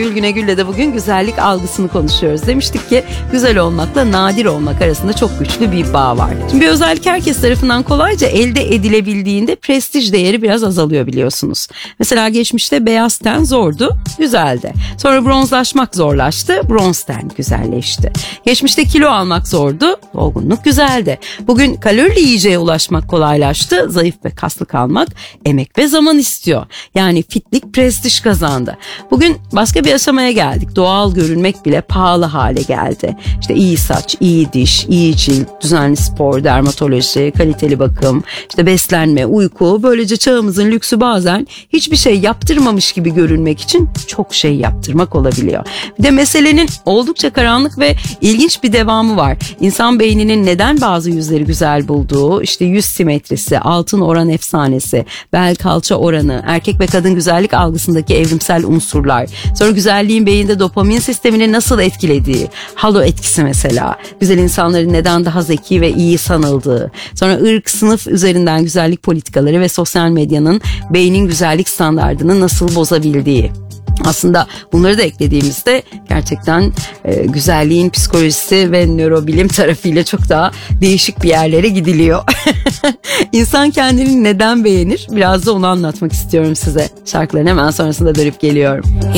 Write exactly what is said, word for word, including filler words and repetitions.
Nurgül Günegül'le de bugün güzellik algısını konuşuyoruz. Demiştik ki güzel olmakla nadir olmak arasında çok güçlü bir bağ var. Şimdi bir özellik herkes tarafından kolayca elde edilebildiğinde prestij değeri biraz azalıyor biliyorsunuz. Mesela geçmişte beyaz ten zordu, güzeldi. Sonra bronzlaşmak zorlaştı, bronz ten güzelleşti. Geçmişte kilo almak zordu, olgunluk güzeldi. Bugün kalorili yiyeceğe ulaşmak kolaylaştı, zayıf ve kaslı kalmak emek ve zaman istiyor. Yani fitlik prestij kazandı. Bugün başka bir aşamaya geldik. Doğal görünmek bile pahalı hale geldi. İşte iyi saç, iyi diş, iyi cilt, düzenli spor, dermatoloji, kaliteli bakım, işte beslenme, uyku. Böylece çağımızın lüksü bazen hiçbir şey yaptırmamış gibi görünmek için çok şey yaptırmak olabiliyor. Bir de meselenin oldukça karanlık ve ilginç bir devamı var. İnsan beyninin neden bazı yüzleri güzel bulduğu, işte yüz simetrisi, altın oran efsanesi, bel kalça oranı, erkek ve kadın güzellik algısındaki evrimsel unsurlar, sonra güzelliğin beyinde dopamin sistemini nasıl etkilediği, halo etkisi mesela, güzel insanların neden daha zeki ve iyi sanıldığı, sonra ırk, sınıf üzerinden güzellik politikaları ve sosyal medyanın beynin güzellik standardını nasıl bozabildiği. Aslında bunları da eklediğimizde gerçekten e, güzelliğin psikolojisi ve nörobilim tarafıyla çok daha değişik bir yerlere gidiliyor. İnsan kendini neden beğenir? Biraz da onu anlatmak istiyorum size. Şarkıların hemen sonrasında dönüp geliyorum.